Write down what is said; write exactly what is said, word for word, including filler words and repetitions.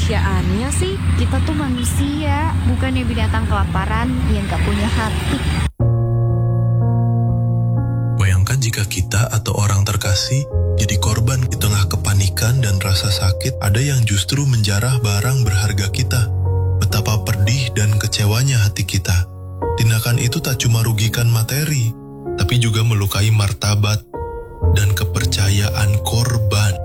kemanusiaannya sih? Kita tuh manusia, bukannya binatang kelaparan yang gak punya hati. Bayangkan jika kita atau orang terkasih jadi korban di tengah kepanikan dan rasa sakit, ada yang justru menjarah barang berharga kita. Betapa pedih dan kecewanya hati kita. Tindakan itu tak cuma rugikan materi, tapi juga melukai martabat dan kepercayaan korban.